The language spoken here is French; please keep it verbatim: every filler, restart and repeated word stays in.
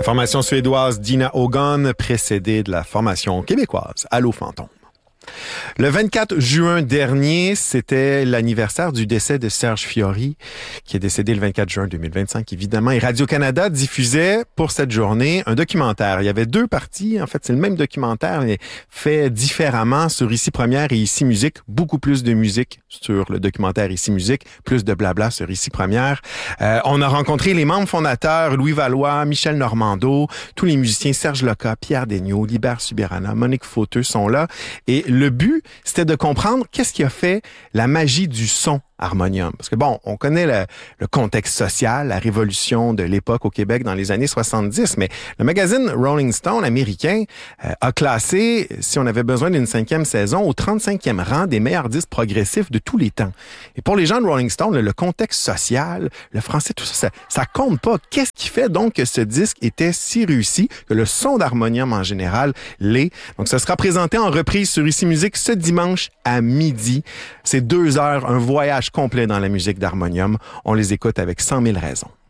Formation suédoise Dina Hogan, précédée de la formation québécoise Allô Fantôme. Le vingt-quatre juin dernier, c'était l'anniversaire du décès de Serge Fiori, qui est décédé le vingt-quatre juin deux mille vingt-cinq, évidemment. Et Radio-Canada diffusait pour cette journée un documentaire. Il y avait deux parties. En fait, c'est le même documentaire, mais fait différemment sur Ici Première et Ici Musique. Beaucoup plus de musique sur le documentaire Ici Musique, plus de blabla sur Ici Première. Euh, on a rencontré les membres fondateurs, Louis Valois, Michel Normando, tous les musiciens, Serge Loca, Pierre Desgnaud, Libert Subirana, Monique Fauteux sont là. Et le but, c'était de comprendre qu'est-ce qui a fait la magie du son harmonium. Parce que bon, on connaît le, le contexte social, la révolution de l'époque au Québec dans les années soixante-dix, mais le magazine Rolling Stone américain euh, a classé, si on avait besoin d'une cinquième saison, au trente-cinquième rang des meilleurs disques progressifs de tous les temps. Et pour les gens de Rolling Stone, le, le contexte social, le français, tout ça, ça, ça compte pas. Qu'est-ce qui fait donc que ce disque était si réussi, que le son d'harmonium en général l'est? Donc, ça sera présenté en reprise sur Ici Musique ce dimanche à midi. C'est deux heures, un voyage complet dans la musique d'harmonium. On les écoute avec cent mille raisons.